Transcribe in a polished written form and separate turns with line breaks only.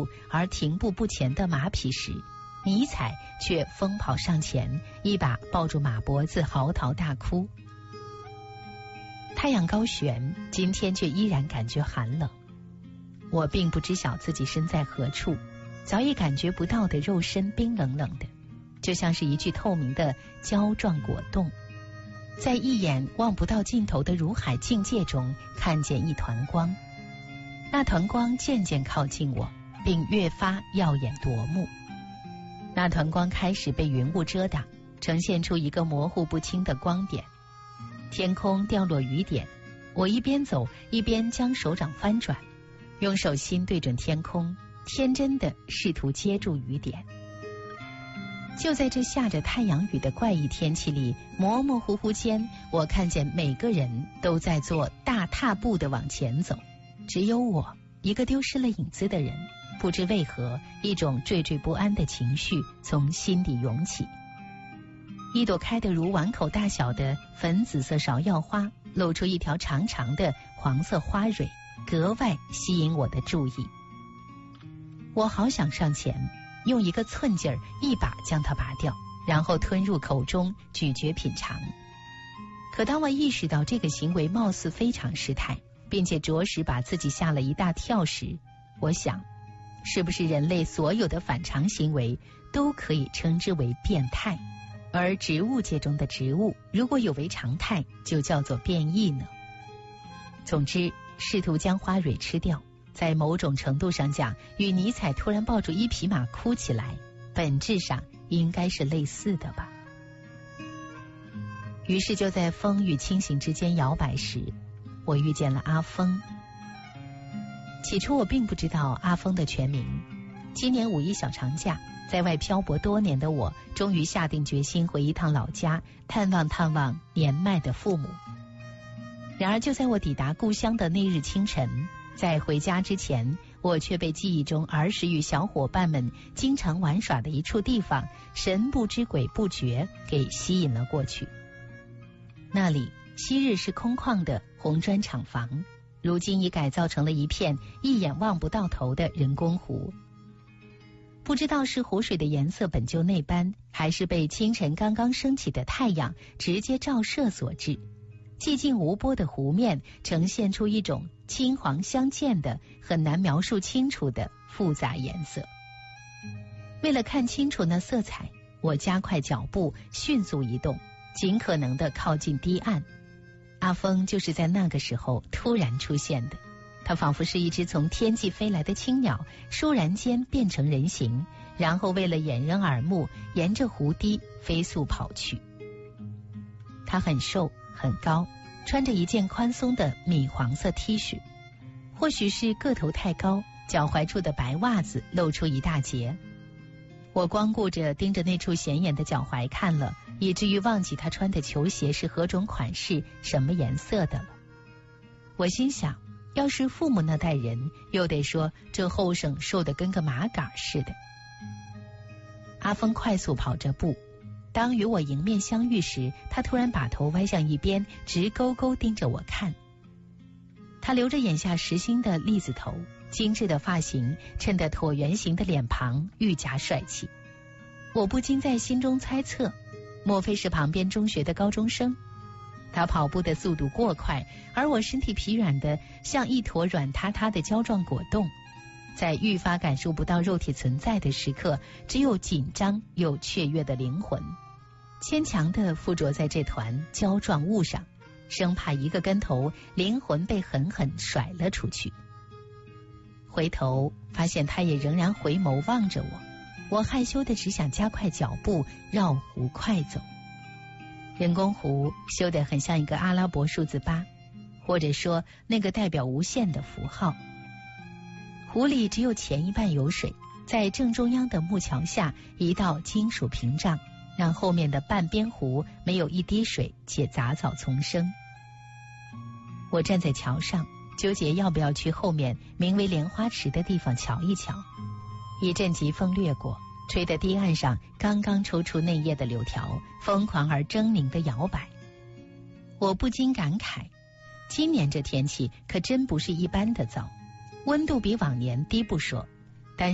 处而停步不前的马匹时，尼采却疯跑上前，一把抱住马脖子，嚎啕大哭。太阳高悬，今天却依然感觉寒冷。我并不知晓自己身在何处，早已感觉不到的肉身冰冷冷的，就像是一具透明的胶状果冻。在一眼望不到尽头的如海境界中，看见一团光。那团光渐渐靠近我，并越发耀眼夺目。那团光开始被云雾遮挡，呈现出一个模糊不清的光点。天空掉落雨点，我一边走一边将手掌翻转，用手心对准天空，天真的试图接住雨点。就在这下着太阳雨的怪异天气里，模模糊糊间，我看见每个人都在做大踏步的往前走，只有我一个丢失了影子的人。不知为何，一种惴惴不安的情绪从心底涌起。一朵开得如碗口大小的粉紫色芍药花，露出一条长长的黄色花蕊，格外吸引我的注意。我好想上前，用一个寸劲儿一把将它拔掉，然后吞入口中咀嚼品尝。可当我意识到这个行为貌似非常失态，并且着实把自己吓了一大跳时，我想，是不是人类所有的反常行为都可以称之为变态，而植物界中的植物如果有违常态，就叫做变异呢？总之，试图将花蕊吃掉，在某种程度上讲，与尼采突然抱住一匹马哭起来，本质上应该是类似的吧。于是就在风与清醒之间摇摆时，我遇见了阿峰。起初我并不知道阿峰的全名。今年5·1小长假，在外漂泊多年的我，终于下定决心回一趟老家，探望年迈的父母。然而就在我抵达故乡的那日清晨，在回家之前，我却被记忆中儿时与小伙伴们经常玩耍的一处地方神不知鬼不觉给吸引了过去。那里昔日是空旷的红砖厂房，如今已改造成了一片一眼望不到头的人工湖。不知道是湖水的颜色本就那般，还是被清晨刚刚升起的太阳直接照射所致，寂静无波的湖面呈现出一种青黄相间的很难描述清楚的复杂颜色。为了看清楚那色彩，我加快脚步，迅速移动，尽可能的靠近堤岸。阿峰就是在那个时候突然出现的，他仿佛是一只从天际飞来的青鸟，倏然间变成人形，然后为了掩人耳目，沿着湖堤飞速跑去。他很瘦很高，穿着一件宽松的米黄色 T 恤，或许是个头太高，脚踝处的白袜子露出一大截。我光顾着盯着那处显眼的脚踝看了，以至于忘记他穿的球鞋是何种款式、什么颜色的了。我心想，要是父母那代人，又得说这后生瘦得跟个麻杆似的。阿峰快速跑着步，当与我迎面相遇时，他突然把头歪向一边，直勾勾盯着我看。他留着眼下实心的栗子头，精致的发型衬得椭圆形的脸庞愈加帅气。我不禁在心中猜测，莫非是旁边中学的高中生？他跑步的速度过快，而我身体疲软的像一坨软塌塌的胶状果冻。在愈发感受不到肉体存在的时刻，只有紧张又雀跃的灵魂，牵强地附着在这团胶状物上，生怕一个跟头，灵魂被狠狠甩了出去。回头发现他也仍然回眸望着我害羞的只想加快脚步，绕湖快走。人工湖修得很像一个阿拉伯数字8，或者说那个代表无限的符号。湖里只有前一半有水，在正中央的木桥下一道金属屏障，让后面的半边湖没有一滴水，且杂草丛生。我站在桥上，纠结要不要去后面名为莲花池的地方瞧一瞧。一阵疾风掠过，吹得堤岸上刚刚抽出嫩叶的柳条疯狂而狰狞的摇摆。我不禁感慨，今年这天气可真不是一般的糟，温度比往年低不说，